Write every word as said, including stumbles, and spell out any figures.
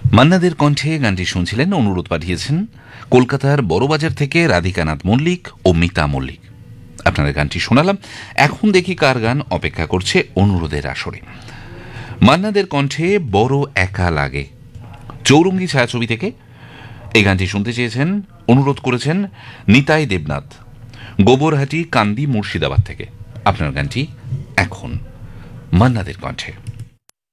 মান্নাদের কণ্ঠে গানটি শুনছিলেন, অনুরোধ পাঠিয়েছেন কলকাতার বড়বাজার থেকে রাধিকানাথ মল্লিক ও মিতা মল্লিক। আপনাদের গানটি শোনালাম। এখন দেখি কার গান অপেক্ষা করছে অনুরোধের আসরে। মান্নাদের কণ্ঠে বড় একা লাগে, চৌরঙ্গি ছায়াছবি থেকে এই গানটি শুনতে চেয়েছেন, অনুরোধ করেছেন নিতাই দেবনাথ, গোবরহাটি কান্দি মুর্শিদাবাদ থেকে। আপনার গানটি এখন মান্নাদের কণ্ঠে।